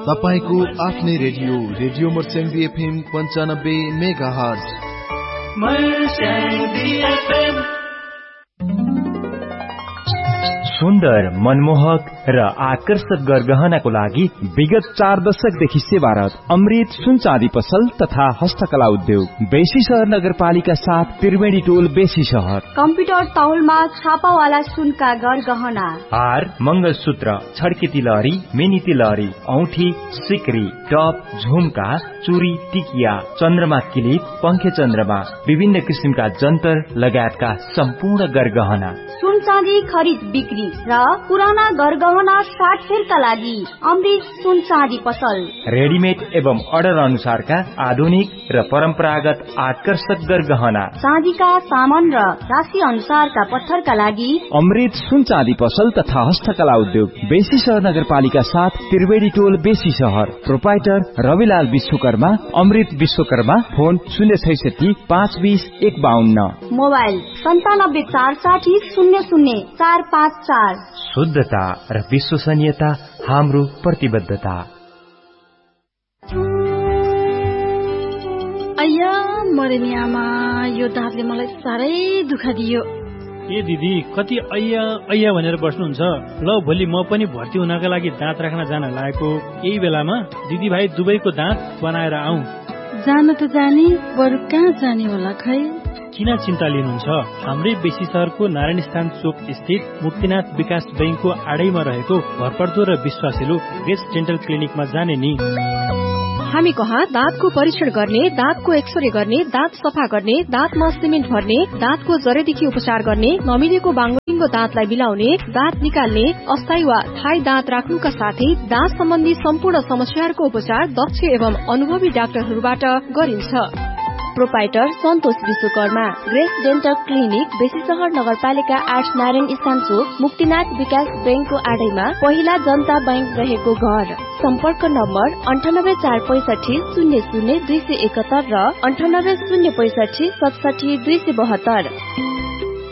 तपाईको आफ्नै radio Marsyangdi FM 95 megahertz. सुन्दर, मनमोहक र आकर्षक गरगहनाको लागि विगत 4 दशकदेखि सेवारत अमृत सुन चाँदी पसल तथा हस्तकला उद्योग बेसी शहर नगरपालिका 7 त्रिवेणी टोल बेसी शहर। कम्प्युटर तौलमा छापावाला सुनका गरगहना, हार, मंगलसूत्र, छड्के तिलहरी, मिनी तिलहरी, औठी, सिक्री, टप, झुमका, चुरी, टिकिया, चन्द्रमा किलिप, पंखे चन्द्रमा, विभिन्न किसिमका जन्तर लगायतका सम्पूर्ण गरगहना। सुन चाँदी खरिद बिक्री र पुराना गरगहना साटफेरका लागि अमृत सुन चाँदी पसल। रेडिमेड एवं अर्डर अनुसारका आधुनिक र परम्परागत आकर्षक गरगहना, चाँदीका सामान र राशि अनुसारका पत्थरका लागि अमृत सुन चाँदी पसल तथा हस्तकला उद्योग बेसी शहर नगरपालिका 7 त्रिवेणी टोल बेसी शहर। प्रोपाइटर रविलाल विश्वकर्मा, अमृत विश्वकर्मा। फोन 066 520 152। मोबाइल 97 460 00454। शुद्धता र विश्वसनीयता हाम्रो प्रतिबद्धता। अय्या मरेनी आमा, यो दाँतले मलाई साह्रै दुःख दियो। ए दिदी, कति अय्या अय्या भनेर बस्नुहुन्छ? ल, भोलि म पनि भर्ती हुनका लागि दाँत राख्न जान लागेको यही बेलामा दिदी भाइ दुबईको दाँत बनाएर आऊ। जान त जाने, बरु कहाँ जाने होला खै? किन चिन्ता लिनुहुन्छ? हाम्रै बेसी शहरको नारायण स्थान चोक स्थित मुक्तिनाथ विकास बैंकको आडैमा रहेको भरपर्दो र विश्वासिलो बेस्ट डेन्टल क्लिनिकमा जाने नि। हामी कहाँ दाँतको परीक्षण गर्ने, दाँतको एक्सरे गर्ने, दाँत सफा गर्ने, दाँतमा सिमेन्ट भर्ने, दाँतको जरेदेखि उपचार गर्ने, नमिलेको बाङ्गो दाँतलाई मिलाउने, दाँत निकाल्ने, अस्थायी वा थायी दाँत राख्नुका साथै दाँत सम्बन्धी सम्पूर्ण समस्याहरूको उपचार दक्ष एवं अनुभवी डाक्टरहरूबाट गरिन्छ। प्रोपाइटर सन्तोष विश्वकर्मा, ग्रेस डेन्टल क्लिनिक, बेसी शहर नगरपालिका 8 नारायण स्थान चोक, मुक्तिनाथ विकास बैंकको आडैमा पहिला जनता बैंक रहेको घर। सम्पर्क नम्बर 98 465 00 271 र 98 065 67 272।